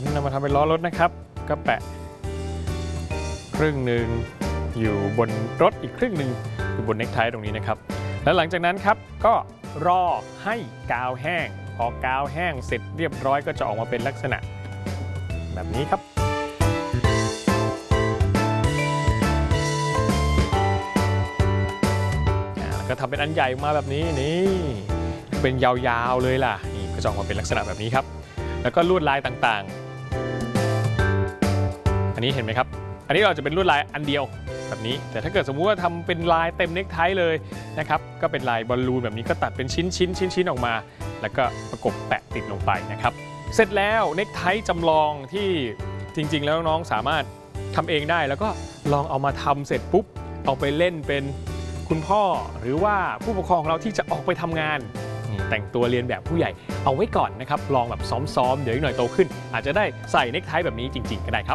นำมาทำเป็นล้อรถนะครับก็แปะครึ่งหนึ่งอยู่บนรถอีกครึ่งหนึ่งอยู่บนเน็กไทตรงนี้นะครับแล้วหลังจากนั้นครับก็รอให้กาวแห้งพอกาวแห้งเสร็จเรียบร้อยก็จะออกมาเป็นลักษณะแบบนี้ครับแล้วก็ทำเป็นอันใหญ่มาแบบนี้นี่เป็นยาวๆเลยล่ะนี่ก็จะออกมาเป็นลักษณะแบบนี้ครับแล้วก็ลวดลายต่างๆอันนี้เห็นไหมครับอันนี้เราจะเป็นลวดลายอันเดียวแบบนี้แต่ถ้าเกิดสมมุติว่าทำเป็นลายเต็มเน็กไทเลยนะครับก็เป็นลายบอลลูนแบบนี้ก็ตัดเป็นชิ้นออกมาแล้วก็ประกบแปะติดลงไปนะครับเสร็จแล้วเน็กไทจำลองที่จริงๆแล้วน้องสามารถทำเองได้แล้วก็ลองเอามาทำเสร็จปุ๊บเอาไปเล่นเป็นคุณพ่อหรือว่าผู้ปกครองของเราที่จะออกไปทำงานแต่งตัวเรียนแบบผู้ใหญ่เอาไว้ก่อนนะครับลองแบบซ้อมๆเดี๋ยวอีกหน่อยโตขึ้นอาจจะได้ใส่เน็กไทแบบนี้จริงๆก็ได้ครับ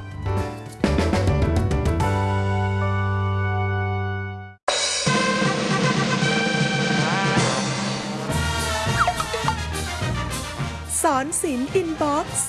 สอนศิลป์อินบ็อกซ์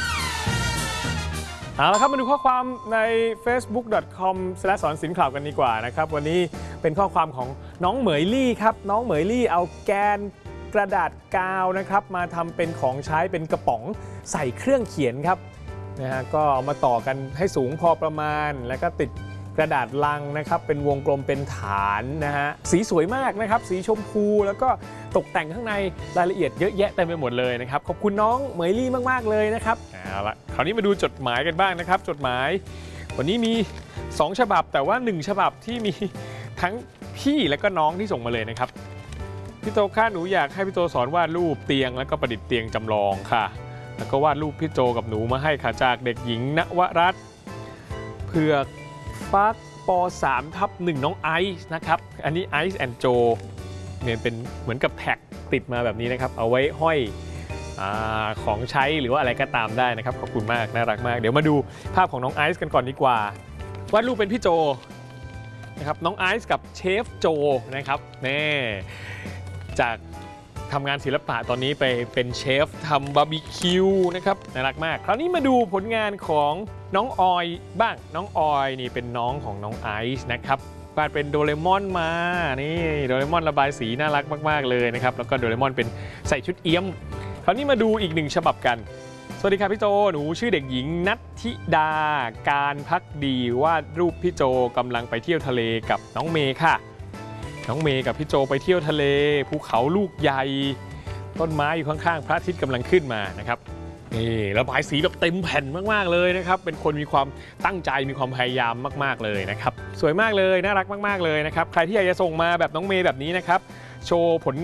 เอาละครับมาดูข้อความใน facebook.com/ สอนศิลป์ข่าวกันดีกว่านะครับวันนี้เป็นข้อความของน้องเหมยลี่ครับน้องเหมยลี่เอาแกนกระดาษกาวนะครับมาทำเป็นของใช้เป็นกระป๋องใส่เครื่องเขียนครับนะฮะก็เอามาต่อกันให้สูงพอประมาณแล้วก็ติดกระดาษลังนะครับเป็นวงกลมเป็นฐานนะฮะสีสวยมากนะครับสีชมพูแล้วก็ตกแต่งข้างในรายละเอียดเยอะแยะเต็มไปหมดเลยนะครับขอบคุณน้องเหมยลี่มากๆเลยนะครับเอาละคราวนี้มาดูจดหมายกันบ้างนะครับจดหมายวันนี้มี2ฉบับแต่ว่า1ฉบับที่มีทั้งพี่และก็น้องที่ส่งมาเลยนะครับพี่โตค่ะหนูอยากให้พี่โตสอนวาดรูปเตียงแล้วก็ประดิษฐ์เตียงจำลองค่ะแล้วก็วาดรูปพี่โจกับหนูมาให้ค่ะจากเด็กหญิงณวรัตน์เผือกฟักป.3/1 น้องไอซ์นะครับอันนี้ไอซ์แอนด์โจเนี่ยเป็นเหมือนกับแท็กติดมาแบบนี้นะครับเอาไว้ห้อยของใช้หรือว่าอะไรก็ตามได้นะครับขอบคุณมากน่ารักมากเดี๋ยวมาดูภาพของน้องไอซ์กันก่อนดีกว่าวาดรูปเป็นพี่โจนะครับน้องไอซ์กับเชฟโจนะครับนี่จากทำงานศิลปะตอนนี้ไปเป็นเชฟทำบาร์บีคิวนะครับน่ารักมากคราวนี้มาดูผลงานของน้องออยบ้างน้องออยนี่เป็นน้องของน้องไอซ์นะครับวาดเป็นโดเรมอนมานี่โดเรมอนระบายสีน่ารักมากๆเลยนะครับแล้วก็โดเรมอนเป็นใส่ชุดเอี้ยมคราวนี้มาดูอีก1ฉบับกันสวัสดีครับพี่โจหนูชื่อเด็กหญิงนัทธิดาการพักดีวาดรูปพี่โจกำลังไปเที่ยวทะเลกับน้องเมย์ค่ะน้องเมย์กับพี่โจไปเที่ยวทะเลภูเขาลูกใหญ่ต้นไม้อยู่ข้างๆพระอาทิตย์กำลังขึ้นมานะครับนี่ระบายสีแบบเต็มแผ่นมากๆเลยนะครับเป็นคนมีความตั้งใจมีความพยายามมากๆเลยนะครับสวยมากเลยน่ารักมากๆเลยนะครับใครที่อยากจะส่งมาแบบน้องเมย์แบบนี้นะครับโชว์ผล